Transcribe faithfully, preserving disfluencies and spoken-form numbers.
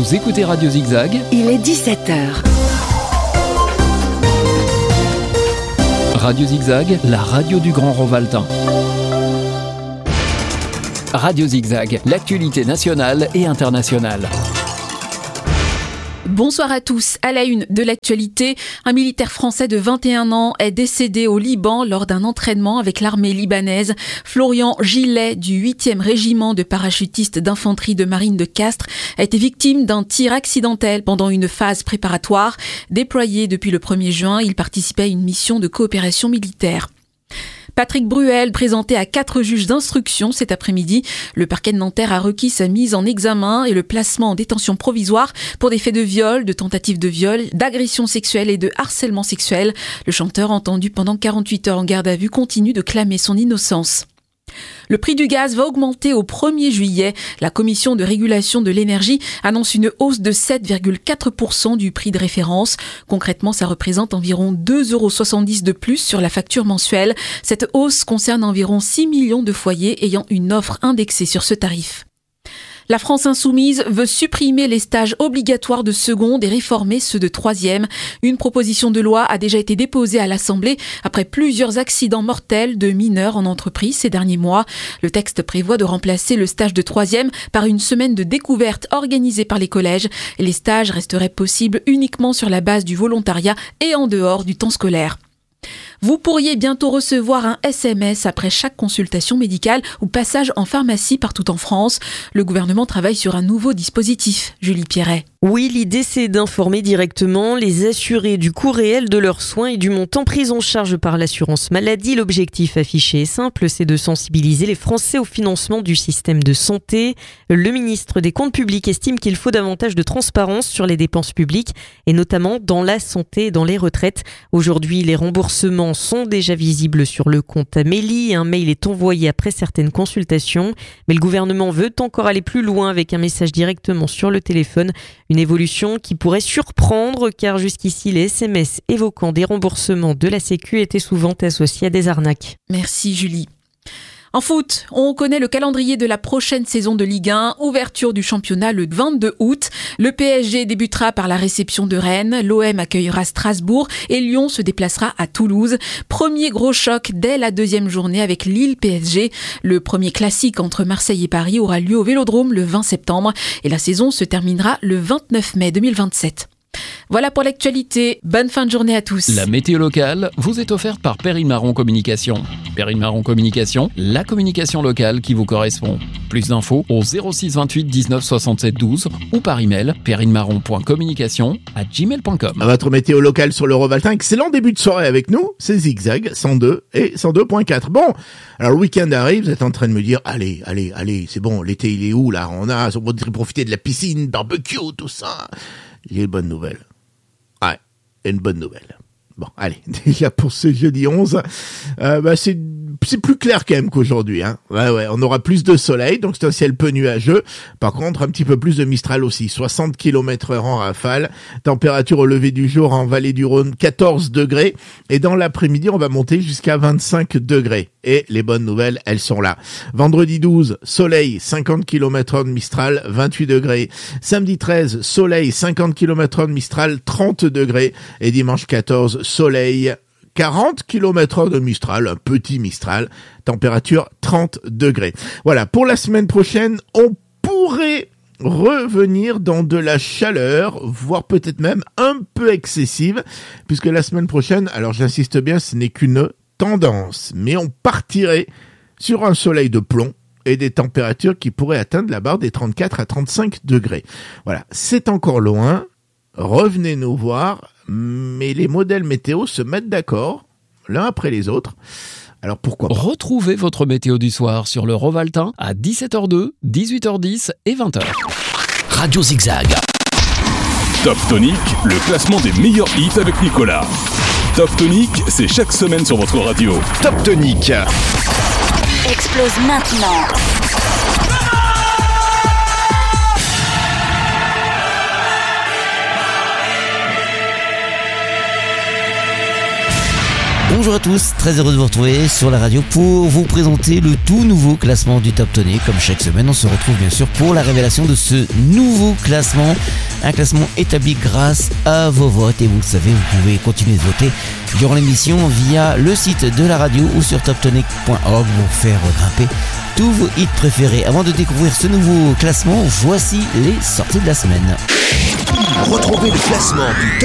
Vous écoutez Radio Zigzag. Il est dix-sept heures. Radio Zigzag, la radio du Grand Rovaltain. Radio Zigzag, l'actualité nationale et internationale. Bonsoir à tous. À la une de l'actualité, un militaire français de vingt et un ans est décédé au Liban lors d'un entraînement avec l'armée libanaise. Florian Gillet du huitième régiment de parachutistes d'infanterie de marine de Castres a été victime d'un tir accidentel pendant une phase préparatoire. Déployé depuis le premier juin, il participait à une mission de coopération militaire. Patrick Bruel, présenté à quatre juges d'instruction cet après-midi. Le parquet de Nanterre a requis sa mise en examen et le placement en détention provisoire pour des faits de viol, de tentative de viol, d'agression sexuelle et de harcèlement sexuel. Le chanteur, entendu pendant quarante-huit heures en garde à vue, continue de clamer son innocence. Le prix du gaz va augmenter au premier juillet. La Commission de régulation de l'énergie annonce une hausse de sept virgule quatre pour cent du prix de référence. Concrètement, ça représente environ deux euros soixante-dix de plus sur la facture mensuelle. Cette hausse concerne environ six millions de foyers ayant une offre indexée sur ce tarif. La France insoumise veut supprimer les stages obligatoires de seconde et réformer ceux de troisième. Une proposition de loi a déjà été déposée à l'Assemblée après plusieurs accidents mortels de mineurs en entreprise ces derniers mois. Le texte prévoit de remplacer le stage de troisième par une semaine de découverte organisée par les collèges. Les stages resteraient possibles uniquement sur la base du volontariat et en dehors du temps scolaire. Vous pourriez bientôt recevoir un S M S après chaque consultation médicale ou passage en pharmacie partout en France. Le gouvernement travaille sur un nouveau dispositif. Julie Pierret. Oui, l'idée c'est d'informer directement les assurés du coût réel de leurs soins et du montant pris en charge par l'assurance maladie. L'objectif affiché est simple, c'est de sensibiliser les Français au financement du système de santé. Le ministre des Comptes publics estime qu'il faut davantage de transparence sur les dépenses publiques et notamment dans la santé et dans les retraites. Aujourd'hui, les remboursements sont déjà visibles sur le compte Amélie. Un mail est envoyé après certaines consultations, mais le gouvernement veut encore aller plus loin avec un message directement sur le téléphone. Une évolution qui pourrait surprendre car jusqu'ici les S M S évoquant des remboursements de la Sécu étaient souvent associés à des arnaques. Merci Julie. En foot, on connaît le calendrier de la prochaine saison de Ligue un. Ouverture du championnat le vingt-deux août. Le P S G débutera par la réception de Rennes. L'O M accueillera Strasbourg et Lyon se déplacera à Toulouse. Premier gros choc dès la deuxième journée avec Lille-P S G. Le premier classique entre Marseille et Paris aura lieu au Vélodrome le vingt septembre et la saison se terminera le vingt-neuf mai deux mille vingt-sept. Voilà pour l'actualité. Bonne fin de journée à tous. La météo locale vous est offerte par Perrine Marron Communication. Perrine Marron Communication, la communication locale qui vous correspond. Plus d'infos au zéro six vingt-huit dix-neuf soixante-sept douze ou par email perrinemarron point communication arobase gmail point com. Votre météo locale sur le Rovaltain. Excellent début de soirée avec nous. C'est Zigzag cent deux et cent deux point quatre. Bon, alors le week-end arrive. Vous êtes en train de me dire, allez, allez, allez, c'est bon. L'été il est où là? On a, on va profiter de la piscine, barbecue, tout ça. J'ai une bonne nouvelle. Ouais, une bonne nouvelle. Bon, allez, déjà pour ce jeudi onze, euh, bah c'est c'est plus clair quand même qu'aujourd'hui, hein. Ouais, ouais, on aura plus de soleil, donc c'est un ciel peu nuageux. Par contre, un petit peu plus de Mistral aussi, soixante kilomètres heure en rafale. Température au lever du jour en vallée du Rhône, quatorze degrés. Et dans l'après-midi, on va monter jusqu'à vingt-cinq degrés. Et les bonnes nouvelles, elles sont là. Vendredi douze, soleil, cinquante kilomètres heure de Mistral, vingt-huit degrés. Samedi treize, soleil, cinquante kilomètres heure de Mistral, trente degrés. Et dimanche quatorze, soleil, quarante kilomètres heure de Mistral, un petit Mistral, température trente degrés. Voilà, pour la semaine prochaine, on pourrait revenir dans de la chaleur, voire peut-être même un peu excessive, puisque la semaine prochaine, alors j'insiste bien, ce n'est qu'une tendance, mais on partirait sur un soleil de plomb et des températures qui pourraient atteindre la barre des trente-quatre à trente-cinq degrés. Voilà, c'est encore loin, revenez nous voir, mais les modèles météo se mettent d'accord, l'un après les autres. Alors pourquoi pas? Retrouvez votre météo du soir sur le Rovaltain à dix-sept heures deux, dix-huit heures dix et vingt heures. Radio Zigzag. Top Tonic, le classement des meilleurs hits avec Nicolas. Top Tonic, c'est chaque semaine sur votre radio. Top Tonic. Explose maintenant. Bonjour à tous, très heureux de vous retrouver sur la radio pour vous présenter le tout nouveau classement du Top Tonic. Comme chaque semaine, on se retrouve bien sûr pour la révélation de ce nouveau classement. Un classement établi grâce à vos votes et vous le savez, vous pouvez continuer de voter durant l'émission via le site de la radio ou sur top tonic point org pour faire grimper tous vos hits préférés. Avant de découvrir ce nouveau classement, voici les sorties de la semaine. Retrouvez le classement du